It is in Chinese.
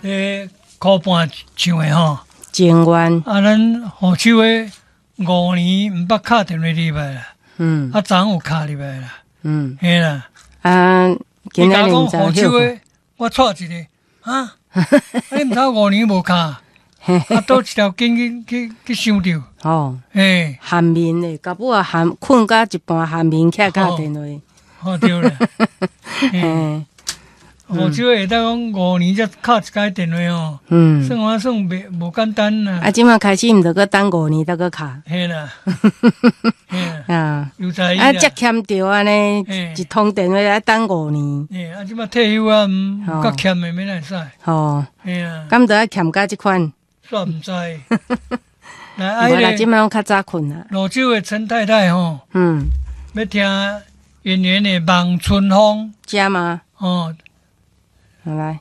箍半唱的吼。 情愿。 啊，咱何手的5年毋捌敲电话入来啦。啊，昨有敲入来啦。嘿啦。 啊，今仔日讲何手的，我带一个啊，你毋知5年无敲，啊，倒一条筋去想着。 哦， 嘿， 含面的，到尾啊含困到一半含面起来打电话。 好对啦。嘿。何手会当讲5年才敲一摆电话哦，算无简单啦。 啊，即马开始毋着搁等5年再搁敲。 嘿啦， 啊， 有才艺啊，遮欠着安尼一通电话要等5年。 嘿，啊，即马退休啊，较欠的免来使。 吼， 嘿啊， 敢着爱欠甲即款？ 煞毋知。 无啦，即马拢较早困啦。 泸州的陈太太吼，要听演员的《望春风》。 遮吗？ 哦。 好来。